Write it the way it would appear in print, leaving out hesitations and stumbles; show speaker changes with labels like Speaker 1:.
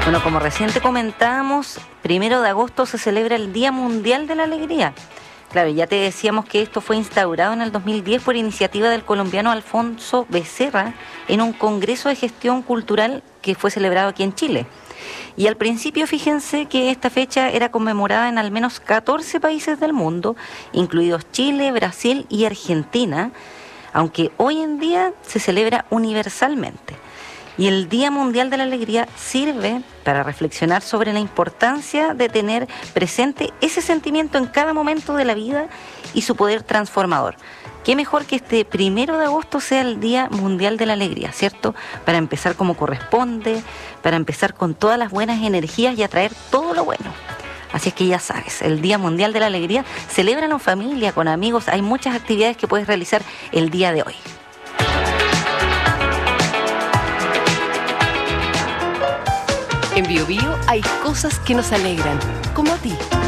Speaker 1: Bueno, como recién te comentábamos, 1 de agosto se celebra el Día Mundial de la Alegría. Claro, ya te decíamos que esto fue instaurado en el 2010 por iniciativa del colombiano Alfonso Becerra en un congreso de gestión cultural que fue celebrado aquí en Chile. Y al principio, fíjense que esta fecha era conmemorada en al menos 14 países del mundo, incluidos Chile, Brasil y Argentina, aunque hoy en día se celebra universalmente. Y el Día Mundial de la Alegría sirve para reflexionar sobre la importancia de tener presente ese sentimiento en cada momento de la vida y su poder transformador. Qué mejor que este 1 de agosto sea el Día Mundial de la Alegría, ¿cierto? Para empezar como corresponde, para empezar con todas las buenas energías y atraer todo lo bueno. Así es que ya sabes, el Día Mundial de la Alegría, celébralo en familia, con amigos, hay muchas actividades que puedes realizar el día de hoy.
Speaker 2: En Bio Bio hay cosas que nos alegran, como a ti.